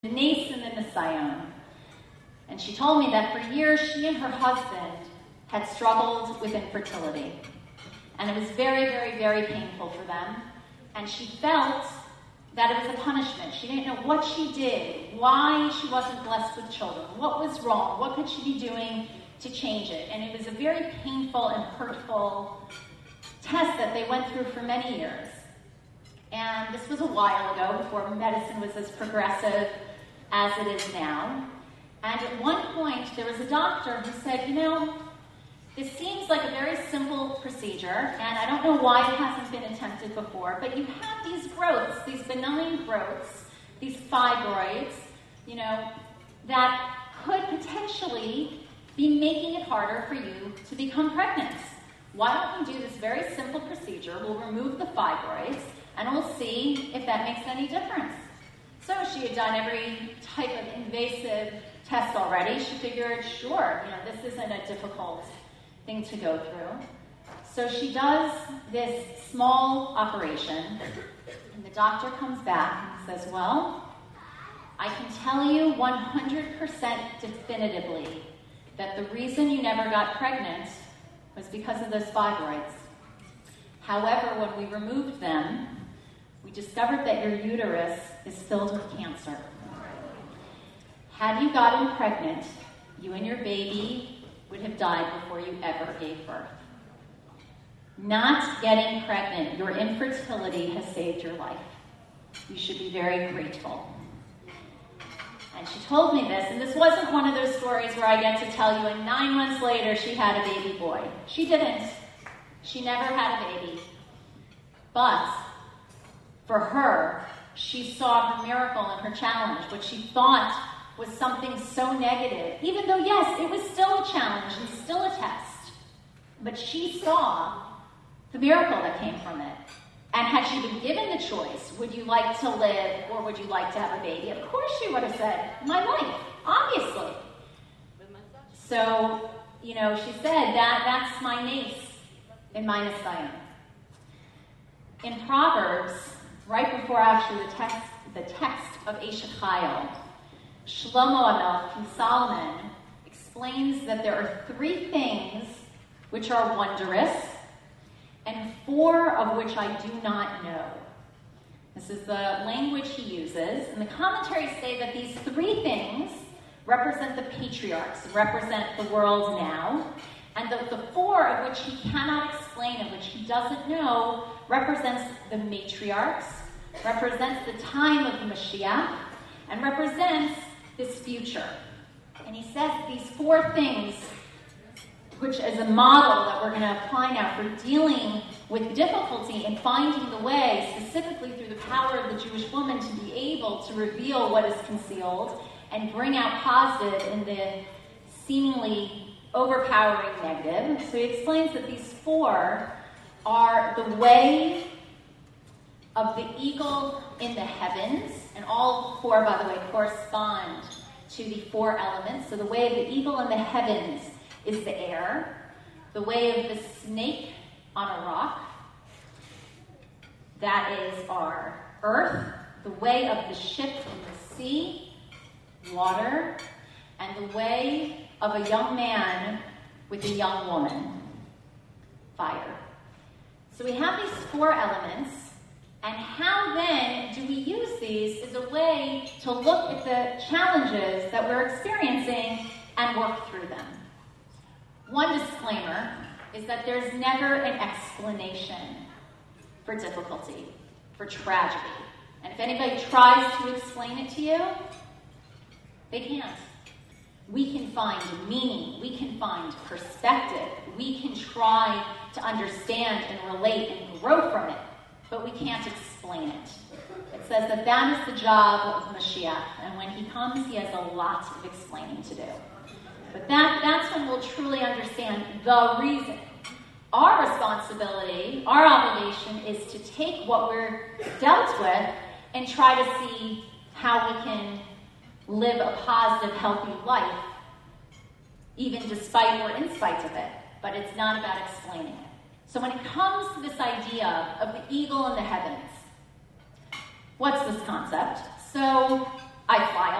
Nace and the Nisayon. And she told me that for years she and her husband had struggled with infertility. And it was very, very, very painful for them. And she felt that it was a punishment. She didn't know what she did, why she wasn't blessed with children, what was wrong, what could she be doing to change it. And it was a very painful and hurtful test that they went through for many years. And this was a while ago, before medicine was as progressive as it is now. And at one point, there was a doctor who said, you know, this seems like a very simple procedure, and I don't know why it hasn't been attempted before, but you have these growths, these benign growths, these fibroids, you know, that could potentially be making it harder for you to become pregnant. Why don't we do this very simple procedure? We'll remove the fibroids, and we'll see if that makes any difference. So she had done every type of invasive test already. She figured, sure, you know, this isn't a difficult thing to go through. So she does this small operation, and the doctor comes back and says, well, I can tell you 100% definitively that the reason you never got pregnant was because of those fibroids. However, when we removed them, we discovered that your uterus is filled with cancer. Had you gotten pregnant, you and your baby would have died before you ever gave birth. Not getting pregnant, your infertility has saved your life. You should be very grateful. And she told me this, and this wasn't one of those stories where I get to tell you, and 9 months later she had a baby boy. She didn't. She never had a baby. But for her, she saw her miracle and her challenge, what she thought was something so negative, even though, yes, it was still a challenge and still a test. But she saw the miracle that came from it. And had she been given the choice, would you like to live or would you like to have a baby? Of course she would have said, my life, obviously. So, you know, she said, that's my nace in my Nisayon. In Proverbs, right before actually the text of Eshet Chayil, Shlomo HaMelech, King Solomon, explains that there are 3 things which are wondrous, and 4 of which I do not know. This is the language he uses, and the commentaries say that these 3 things represent the patriarchs, represent the world now, and the 4 of which he cannot explain and which he doesn't know represents the matriarchs, represents the time of Mashiach, and represents this future. And he says these 4 things, which is a model that we're going to apply now for dealing with difficulty and finding the way, specifically through the power of the Jewish woman, to be able to reveal what is concealed and bring out positive in the seemingly overpowering negative. So he explains that these 4 are the way of the eagle in the heavens, and all 4, by the way, correspond to the 4 elements. So the way of the eagle in the heavens is the air, the way of the snake on a rock, that is our earth, the way of the ship in the sea, water, and the way of a young man with a young woman, fire. So we have these 4 elements, and how then do we use these as a way to look at the challenges that we're experiencing and work through them? One disclaimer is that there's never an explanation for difficulty, for tragedy. And if anybody tries to explain it to you, they can't. We can find meaning, we can find perspective, we can try to understand and relate and grow from it, but we can't explain it. It says that that is the job of Mashiach, and when he comes, he has a lot of explaining to do. But that's when we'll truly understand the reason. Our responsibility, our obligation, is to take what we're dealt with and try to see how we can live a positive, healthy life, even despite or in spite of it. But it's not about explaining it. So when it comes to this idea of the eagle in the heavens, what's this concept? So I fly